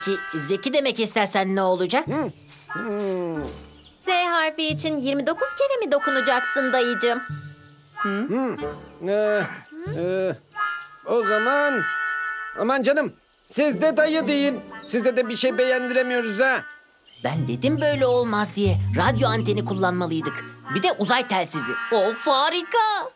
Zeki demek istersen ne olacak? Z harfi için 29 kere mi dokunacaksın dayıcığım? O zaman... Aman canım, siz de dayı deyin. Size de bir şey beğendiremiyoruz ha. Ben dedim böyle olmaz diye. Radyo anteni kullanmalıydık. Bir de uzay telsizi. Of, harika.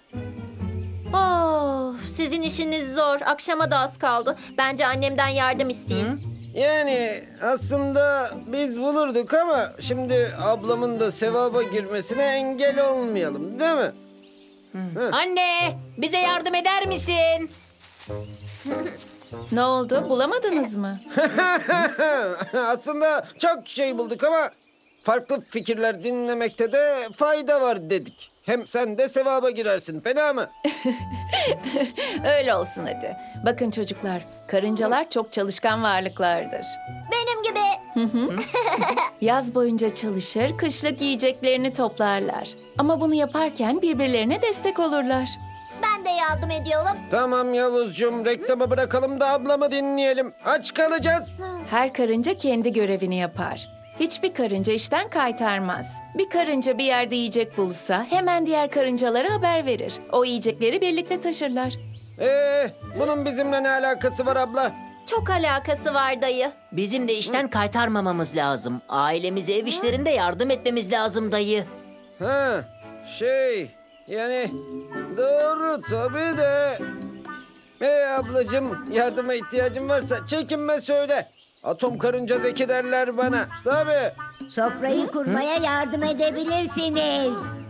Sizin işiniz zor. Akşama da az kaldı. Bence annemden yardım isteyin. Yani aslında biz bulurduk ama şimdi ablamın da sevaba girmesine engel olmayalım, değil mi? Anne, bize yardım eder misin? Ne oldu? Bulamadınız mı? Aslında çok şey bulduk ama farklı fikirler dinlemekte de fayda var dedik. Hem sen de sevaba girersin, fena mı? Öyle olsun hadi. Bakın çocuklar, karıncalar çok çalışkan varlıklardır. Benim gibi. Yaz boyunca çalışır, kışlık yiyeceklerini toplarlar. Ama bunu yaparken birbirlerine destek olurlar. Ben de yardım ediyorum. Tamam Yavuzcuğum, reklamı bırakalım da ablamı dinleyelim. Aç kalacağız. Her karınca kendi görevini yapar. Hiçbir karınca işten kaytarmaz. Bir karınca bir yerde yiyecek bulsa hemen diğer karıncalara haber verir. O yiyecekleri birlikte taşırlar. Bunun bizimle ne alakası var abla? Çok alakası var dayı. Bizim de işten kaytarmamamız lazım. Ailemize ev işlerinde yardım etmemiz lazım dayı. Ha, yani doğru tabii de. Ablacığım, yardıma ihtiyacın varsa çekinme söyle. Atom karınca Zeki derler bana. Tabii. Sofrayı kurmaya yardım edebilirsiniz.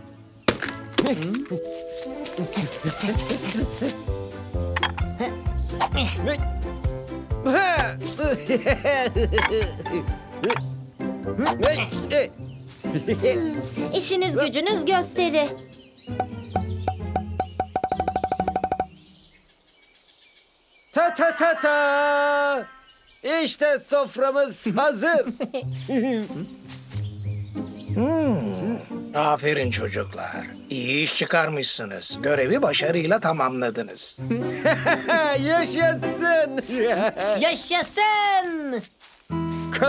İşiniz gücünüz gösteri. Ta ta ta ta. İşte soframız hazır. Aferin çocuklar. İyi iş çıkarmışsınız. Görevi başarıyla tamamladınız. Yaşasın. Yaşasın!